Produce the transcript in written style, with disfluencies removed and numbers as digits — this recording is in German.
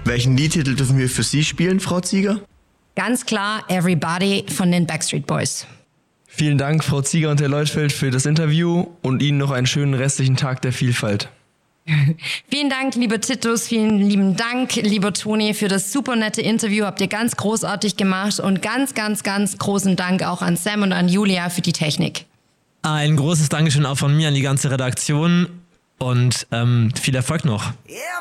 Welchen Liedtitel dürfen wir für Sie spielen, Frau Zieger? Ganz klar Everybody von den Backstreet Boys. Vielen Dank, Frau Zieger und Herr Leutfeld, für das Interview und Ihnen noch einen schönen restlichen Tag der Vielfalt. Vielen Dank, lieber Titus, vielen lieben Dank, lieber Toni, für das super nette Interview. Habt ihr ganz großartig gemacht und ganz, ganz, ganz großen Dank auch an Sam und an Julia für die Technik. Ein großes Dankeschön auch von mir an die ganze Redaktion und viel Erfolg noch.